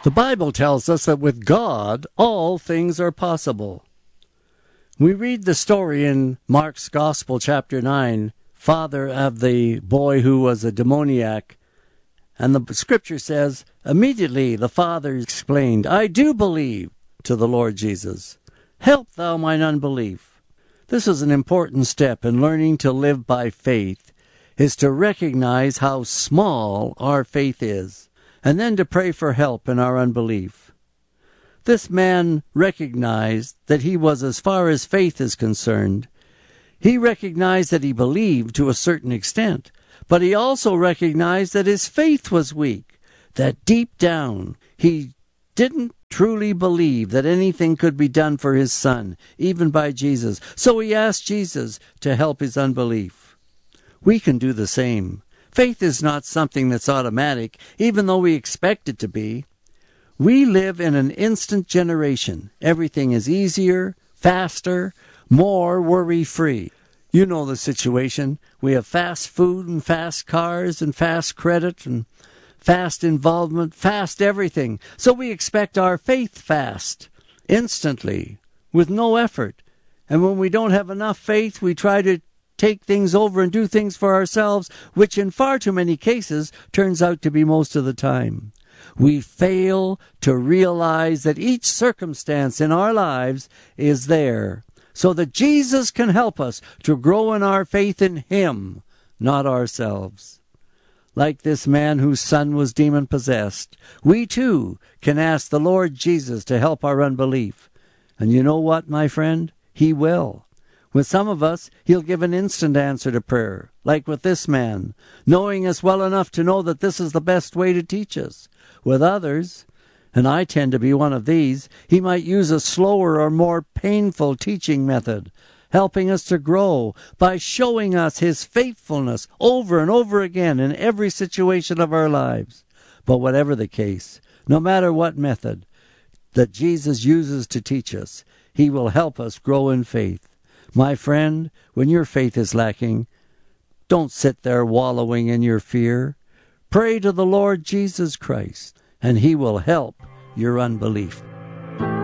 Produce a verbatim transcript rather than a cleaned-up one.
The Bible tells us that with God, all things are possible. We read the story in Mark's Gospel, chapter nine, father of the boy who was a demoniac. And the scripture says, immediately the father explained, I do believe, to the Lord Jesus. Help thou mine unbelief. This is an important step in learning to live by faith, is to recognize how small our faith is, and then to pray for help in our unbelief. This man recognized that he was, as far as faith is concerned, he recognized that he believed to a certain extent, but he also recognized that his faith was weak, that deep down he didn't truly believe that anything could be done for his son, even by Jesus. So he asked Jesus to help his unbelief. We can do the same. Faith is not something that's automatic, even though we expect it to be. We live in an instant generation. Everything is easier, faster, more worry-free. You know the situation. We have fast food and fast cars and fast credit and fast involvement, fast everything. So we expect our faith fast, instantly, with no effort. And when we don't have enough faith, we try to take things over and do things for ourselves, which in far too many cases turns out to be most of the time. We fail to realize that each circumstance in our lives is there so that Jesus can help us to grow in our faith in Him, not ourselves. Like this man whose son was demon-possessed, we too can ask the Lord Jesus to help our unbelief. And you know what, my friend? He will. With some of us, He'll give an instant answer to prayer, like with this man, knowing us well enough to know that this is the best way to teach us. With others, and I tend to be one of these, He might use a slower or more painful teaching method, helping us to grow by showing us His faithfulness over and over again in every situation of our lives. But whatever the case, no matter what method that Jesus uses to teach us, He will help us grow in faith. My friend, when your faith is lacking, don't sit there wallowing in your fear. Pray to the Lord Jesus Christ, and He will help your unbelief.